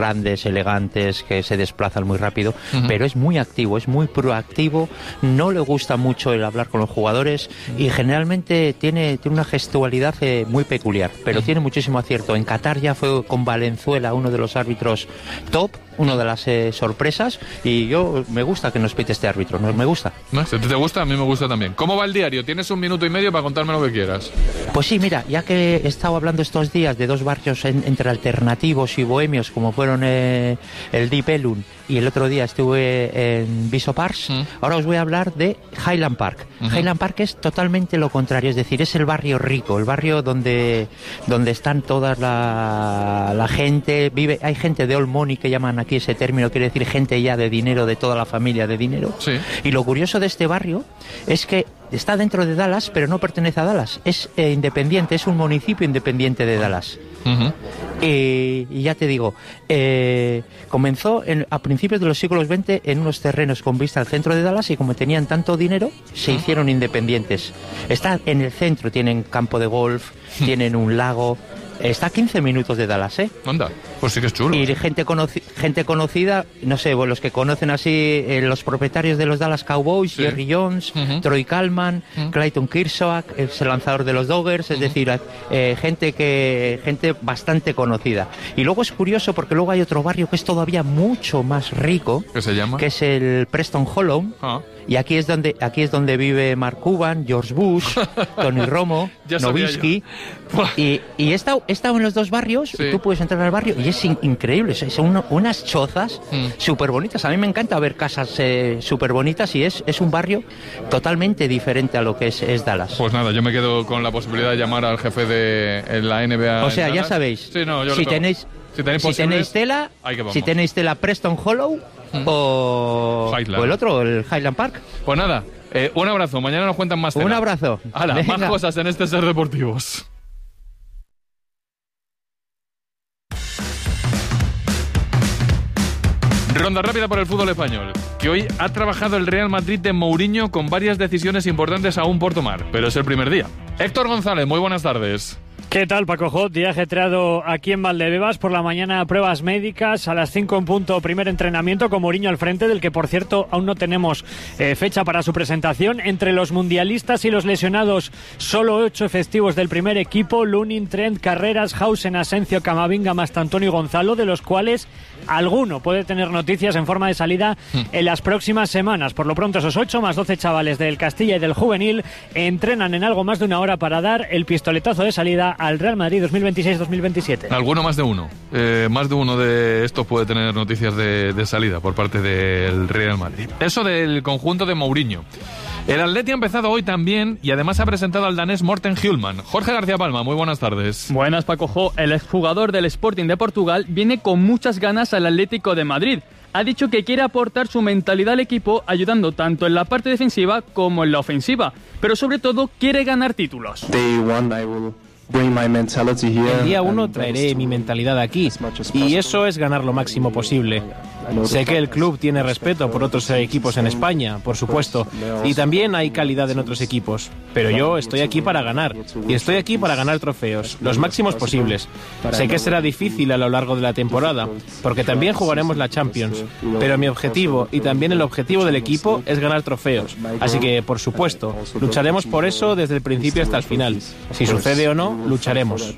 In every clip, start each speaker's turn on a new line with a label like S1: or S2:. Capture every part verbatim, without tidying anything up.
S1: grandes, elegantes, que se desplazan muy rápido, uh-huh. pero es muy activo, es muy proactivo, no le gusta mucho el hablar con los jugadores y generalmente tiene, tiene una gestualidad eh, muy peculiar, pero uh-huh. tiene muchísimo acierto. En Qatar ya fue con Valenzuela uno de los árbitros top, una de las eh, sorpresas, y yo me gusta que nos pite este árbitro, ¿no? Me gusta.
S2: No, si te gusta, a mí me gusta también. ¿Cómo va el diario? Tienes un minuto y medio para contarme lo que quieras.
S1: Pues sí, mira, ya que he estado hablando estos días de dos barrios en, entre alternativos y bohemios, como fueron eh, el Deep Ellum y el otro día estuve en Viso Parks, mm. ahora os voy a hablar de Highland Park. Uh-huh. Highland Park es totalmente lo contrario, es decir, es el barrio rico, el barrio donde, donde están toda la, la gente, vive, hay gente de all money que llaman aquí ese término, quiere decir gente ya de dinero, de toda la familia de dinero. Sí. Y lo curioso de este barrio es que está dentro de Dallas, pero no pertenece a Dallas, es eh, independiente, es un municipio independiente de Dallas. Uh-huh. Eh, y ya te digo, eh, comenzó en, a principios de los siglos veinte en unos terrenos con vista al centro de Dallas, y como tenían tanto dinero, se uh-huh. hicieron independientes. Está en el centro, tienen campo de golf, uh-huh. tienen un lago. Está a quince minutos de Dallas, ¿eh?
S2: Anda, pues sí que es chulo.
S1: Y gente, conoci- gente conocida, no sé, bueno, los que conocen así, eh, los propietarios de los Dallas Cowboys, sí. Jerry Jones, uh-huh. Troy Kalman, uh-huh. Clayton Kershaw, es el lanzador de los Dodgers, es uh-huh. decir, eh, gente que gente bastante conocida. Y luego es curioso porque luego hay otro barrio que es todavía mucho más rico.
S2: ¿Qué se llama?
S1: Que es el Preston Hollow. Uh-huh. Y aquí es donde aquí es donde vive Mark Cuban, George Bush, Tony Romo, Nowitzki. Y, y he estado, he estado en los dos barrios, sí. y tú puedes entrar al barrio y es in- increíble. Son uno, unas chozas mm. súper bonitas. A mí me encanta ver casas eh, súper bonitas, y es, es un barrio totalmente diferente a lo que es, es Dallas.
S2: Pues nada, yo me quedo con la posibilidad de llamar al jefe de la N B A.
S1: O sea, ya sabéis,
S2: sí, no, yo
S1: si, tenéis, si tenéis si tenéis tela, si tenéis tela Preston Hollow, Mm. O, o el otro, el Highland Park.
S2: Pues nada, eh, un abrazo. Mañana nos cuentan más temas.
S1: Un abrazo.
S2: Hala, más cosas en este Ser Deportivos. Ronda rápida por el fútbol español, que hoy ha trabajado el Real Madrid de Mourinho con varias decisiones importantes aún por tomar, pero es el primer día. Héctor González, muy buenas tardes.
S3: ¿Qué tal, Paco Jot? Día ajetreado aquí en Valdebebas. Por la mañana pruebas médicas, a las cinco en punto primer entrenamiento con Mourinho al frente, del que por cierto aún no tenemos eh, fecha para su presentación. Entre los mundialistas y los lesionados, solo ocho efectivos del primer equipo: Lunin, Trent, Carreras, Hausen, Asencio, Camavinga, Mastantonio y Gonzalo, de los cuales alguno puede tener noticias en forma de salida en las próximas semanas. Por lo pronto, esos ocho más doce chavales del Castilla y del Juvenil entrenan en algo más de una hora para dar el pistoletazo de salida al Real Madrid dos mil veintiséis dos mil veintisiete.
S2: Alguno más de uno. Eh, más de uno de estos puede tener noticias de, de salida por parte del Real Madrid. Eso del conjunto de Mourinho. El Atleti ha empezado hoy también y además ha presentado al danés Morten Hjulman. Jorge García Palma, muy buenas tardes.
S4: Buenas, Paco Jo. El exjugador del Sporting de Portugal viene con muchas ganas al Atlético de Madrid. Ha dicho que quiere aportar su mentalidad al equipo, ayudando tanto en la parte defensiva como en la ofensiva, pero sobre todo quiere ganar títulos.
S5: El día uno traeré mi mentalidad aquí, y eso es ganar lo máximo posible. Sé que el club tiene respeto por otros equipos en España, por supuesto, y también hay calidad en otros equipos, pero yo estoy aquí para ganar, y estoy aquí para ganar trofeos, los máximos posibles. Sé que será difícil a lo largo de la temporada, porque también jugaremos la Champions, pero mi objetivo, y también el objetivo del equipo, es ganar trofeos. Así que, por supuesto, lucharemos por eso desde el principio hasta el final. Si sucede o no, lucharemos.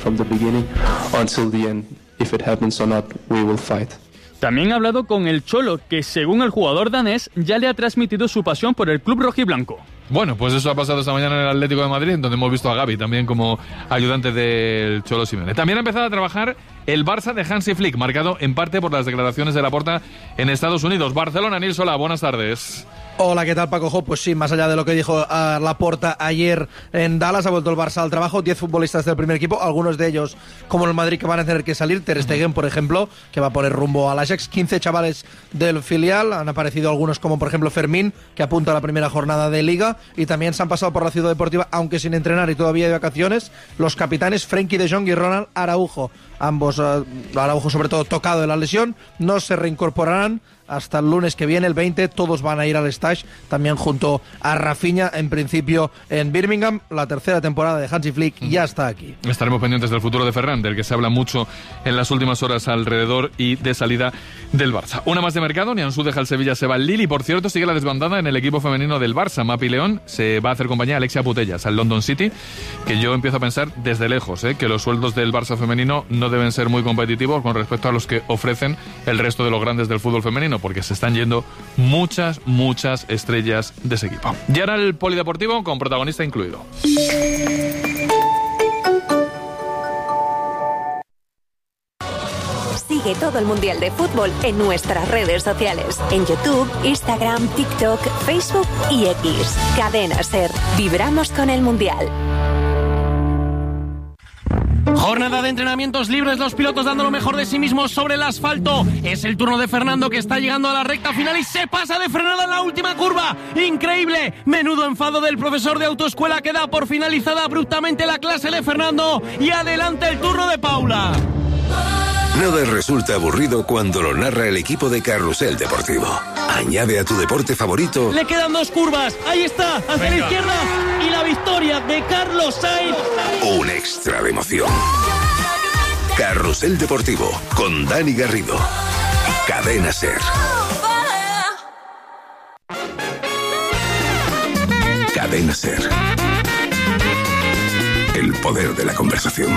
S4: También ha hablado con el Cholo, que según el jugador danés ya le ha transmitido su pasión por el club rojiblanco.
S2: Bueno, pues eso ha pasado esta mañana en el Atlético de Madrid, donde hemos visto a Gavi también como ayudante del Cholo Simeone. También ha empezado a trabajar el Barça de Hansi Flick, marcado en parte por las declaraciones de Laporta en Estados Unidos. Barcelona, Nils Solá, buenas tardes.
S6: Hola, ¿qué tal, Paco Jo? Pues sí, más allá de lo que dijo uh, Laporta ayer en Dallas, ha vuelto el Barça al trabajo. Diez futbolistas del primer equipo, algunos de ellos, como el Madrid, que van a tener que salir. Ter Stegen, por ejemplo, que va a poner rumbo al Ajax. quince chavales del filial. Han aparecido algunos como, por ejemplo, Fermín, que apunta a la primera jornada de Liga. Y también se han pasado por la Ciudad Deportiva, aunque sin entrenar y todavía de vacaciones, los capitanes Frenkie de Jong y Ronald Araujo. ambos, uh, Araujo sobre todo tocado de la lesión, no se reincorporarán hasta el lunes que viene, el veinte, todos van a ir al stage, también junto a Rafinha, en principio en Birmingham. La tercera temporada de Hansi Flick ya está aquí.
S2: Estaremos pendientes del futuro de Ferran, del que se habla mucho en las últimas horas alrededor y de salida del Barça. Una más de mercado, Nianzú deja el Sevilla, se va al Lille y por cierto sigue la desbandada en el equipo femenino del Barça. Mapi León se va a hacer compañía a Alexia Putellas al London City, que yo empiezo a pensar desde lejos ¿eh? que los sueldos del Barça femenino no deben ser muy competitivos con respecto a los que ofrecen el resto de los grandes del fútbol femenino, porque se están yendo muchas, muchas estrellas de ese equipo. Y ahora el polideportivo con protagonista incluido.
S7: Sigue todo el Mundial de Fútbol en nuestras redes sociales. En YouTube, Instagram, TikTok, Facebook y X. Cadena SER. Vibramos con el Mundial.
S8: Jornada de entrenamientos libres, los pilotos dando lo mejor de sí mismos sobre el asfalto. Es el turno de Fernando, que está llegando a la recta final y se pasa de frenada en la última curva. ¡Increíble! Menudo enfado del profesor de autoescuela, que da por finalizada abruptamente la clase de Fernando. Y adelante el turno de Paula.
S9: Nada resulta aburrido cuando lo narra el equipo de Carrusel Deportivo. Añade a tu deporte favorito.
S8: Le quedan dos curvas. Ahí está, hacia Venga. la izquierda. Y la victoria de Carlos Sainz.
S9: Un extra de emoción. Carrusel Deportivo con Dani Garrido. Cadena SER. Cadena SER. El poder de la conversación.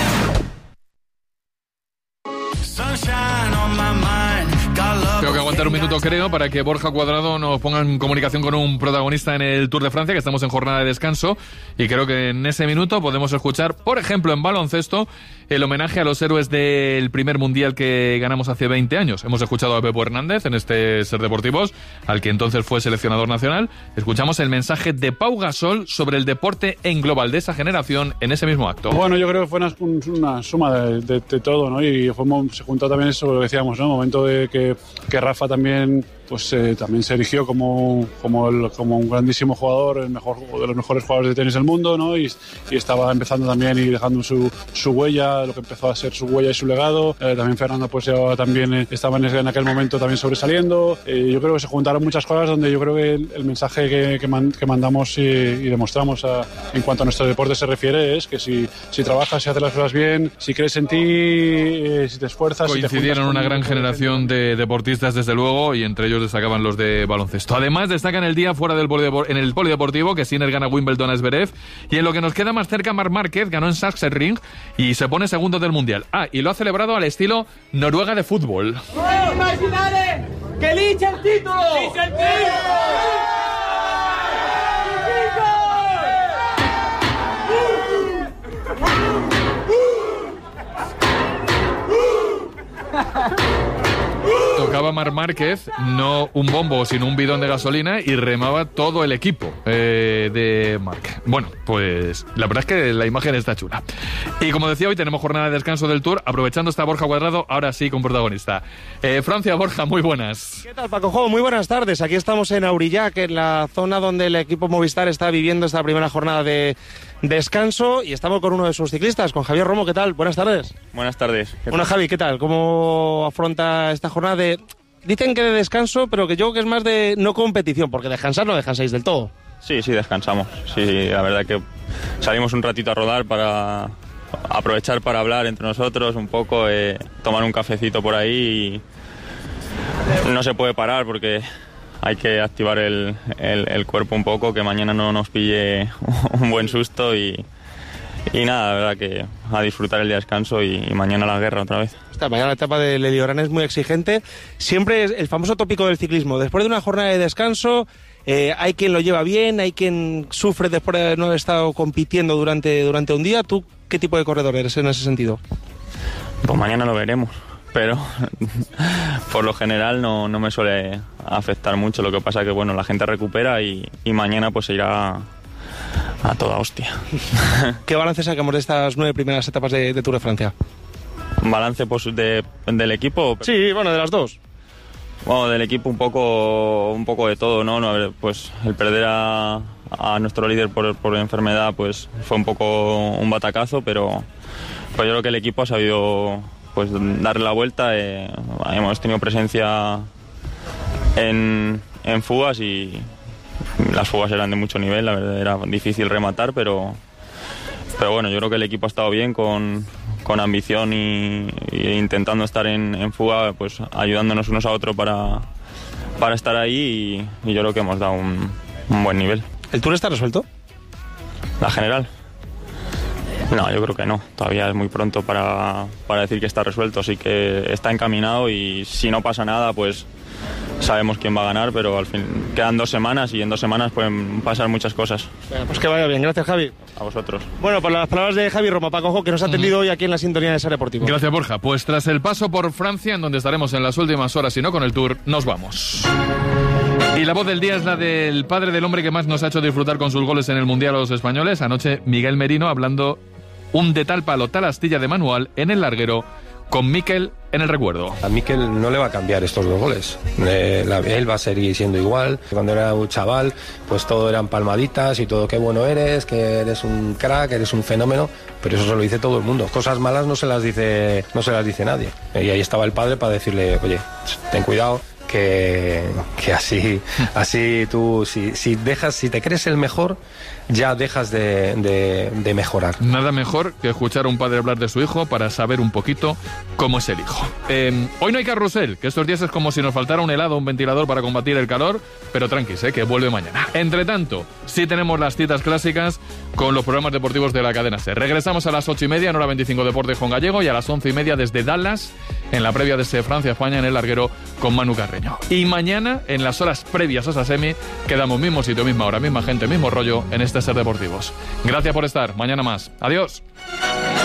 S2: Tengo que aguantar un minuto, creo, para que Borja Cuadrado nos ponga en comunicación con un protagonista en el Tour de Francia, que estamos en jornada de descanso, y creo que en ese minuto podemos escuchar, por ejemplo, en baloncesto, el homenaje a los héroes del primer mundial que ganamos hace veinte años. Hemos escuchado a Pepo Hernández en este Ser Deportivos, al que entonces fue seleccionador nacional. Escuchamos el mensaje de Pau Gasol sobre el deporte en global de esa generación en ese mismo acto.
S10: Bueno, yo creo que fue una, una suma de, de, de todo, ¿no? Y fue, se juntó también eso, lo que decíamos, ¿no? Momento de que, que Rafa también, pues eh, también se erigió como, como, el, como un grandísimo jugador, el mejor de los mejores jugadores de tenis del mundo, ¿no? Y, y estaba empezando también y dejando su, su huella, lo que empezó a ser su huella y su legado. Eh, también Fernando pues llevaba también, eh, estaba en, en aquel momento también sobresaliendo. Eh, yo creo que se juntaron muchas cosas donde yo creo que el, el mensaje que, que, man, que mandamos y, y demostramos a, en cuanto a nuestro deporte se refiere es que si, si trabajas, si haces las cosas bien, si crees en ti, eh, si te esfuerzas...
S2: Coincidieron
S10: si
S2: una gran generación de deportistas, desde luego, y entre ellos destacaban los de baloncesto. Además, destacan el día fuera del polidepor- en el polideportivo, que Sinner gana Wimbledon a Zverev, y en lo que nos queda más cerca, Marc Márquez ganó en Sachsenring y se pone segundo del Mundial. Ah, y lo ha celebrado al estilo Noruega de fútbol.
S8: ¡Imaginare que elige el título! ¡Elige el título!
S2: Tocaba Marc Márquez, no un bombo, sino un bidón de gasolina, y remaba todo el equipo eh, de Marc. Bueno, pues la verdad es que la imagen está chula. Y como decía, hoy tenemos jornada de descanso del Tour, aprovechando esta Borja Cuadrado, ahora sí con protagonista. Eh, Francia, Borja, muy buenas.
S11: ¿Qué tal, Paco Jo? Muy buenas tardes. Aquí estamos en Aurillac, en la zona donde el equipo Movistar está viviendo esta primera jornada de descanso, y estamos con uno de sus ciclistas, con Javier Romo. ¿Qué tal? Buenas tardes.
S12: Buenas tardes.
S11: Bueno, Javi, ¿qué tal? ¿Cómo afronta esta jornada de... Dicen que de descanso, pero que yo creo que es más de no competición, porque descansar no descansáis del todo?
S12: Sí, sí, descansamos. Sí, la verdad que salimos un ratito a rodar para aprovechar para hablar entre nosotros un poco, eh, tomar un cafecito por ahí, y no se puede parar porque hay que activar el, el, el cuerpo un poco, que mañana no nos pille un buen susto, y, y nada, la verdad que a disfrutar el día de descanso y, y mañana la guerra otra vez.
S11: Esta mañana la etapa de Leliorán es muy exigente. Siempre es el famoso tópico del ciclismo. Después de una jornada de descanso, eh, hay quien lo lleva bien, hay quien sufre después de no haber estado compitiendo durante, durante un día. ¿Tú qué tipo de corredor eres en ese sentido?
S12: Pues mañana lo veremos, pero por lo general no, no me suele afectar mucho. Lo que pasa es que bueno, la gente recupera y, y mañana pues se irá a toda hostia.
S11: ¿Qué balance sacamos de estas nueve primeras etapas de, de Tour de Francia?
S12: ¿Un balance pues, de, del equipo?
S11: Sí, bueno, de las dos.
S12: Bueno, del equipo un poco un poco de todo, ¿no? no pues el perder a, a nuestro líder por, por enfermedad pues fue un poco un batacazo, pero, pues yo creo que el equipo ha sabido pues darle la vuelta. Eh, hemos tenido presencia en, en fugas y las fugas eran de mucho nivel, la verdad era difícil rematar, pero, pero bueno, yo creo que el equipo ha estado bien con, con ambición y, y intentando estar en, en fuga, pues ayudándonos unos a otros para, para estar ahí y, y yo creo que hemos dado un, un buen nivel.
S11: ¿El Tour está resuelto?
S12: ¿La general? No, yo creo que no. Todavía es muy pronto para, para decir que está resuelto. Sí que está encaminado y si no pasa nada, pues sabemos quién va a ganar, pero al fin quedan dos semanas y en dos semanas pueden pasar muchas cosas.
S11: Bueno, pues que vaya bien. Gracias, Javi.
S12: A vosotros.
S11: Bueno, por las palabras de Javi Roma, Paco Ojo, que nos ha atendido uh-huh. hoy aquí en la sintonía de Ser Deportivo.
S2: Gracias, Borja. Pues tras el paso por Francia, en donde estaremos en las últimas horas y no con el Tour, nos vamos. Y la voz del día es la del padre del hombre que más nos ha hecho disfrutar con sus goles en el Mundial a los españoles. Anoche, Miguel Merino hablando un de tal palo, tal astilla de manual en el larguero con Mikel en el recuerdo.
S13: A Mikel no le va a cambiar estos dos goles. Eh, la, él va a seguir siendo igual. Cuando era un chaval, pues todo eran palmaditas y todo, qué bueno eres, que eres un crack, eres un fenómeno, pero eso se lo dice todo el mundo. Cosas malas no se las dice, no se las dice nadie. Y ahí estaba el padre para decirle, oye, ten cuidado, que, que así, así tú, si, si dejas, si te crees el mejor, ya dejas de, de, de mejorar.
S2: Nada mejor que escuchar a un padre hablar de su hijo para saber un poquito cómo es el hijo. Eh, hoy no hay carrusel, que estos días es como si nos faltara un helado o un ventilador para combatir el calor, pero tranquis, eh, que vuelve mañana. Entre tanto, sí tenemos las citas clásicas con los programas deportivos de la cadena SER. Regresamos a las ocho y media en Hora veinticinco Deportes con Gallego y a las once y media desde Dallas en la previa de ese Francia-España en el larguero con Manu Carreño. Y mañana, en las horas previas a esa semi, quedamos mismo sitio, misma hora, misma gente, mismo rollo en este Ser Deportivos. Gracias por estar. Mañana más. Adiós.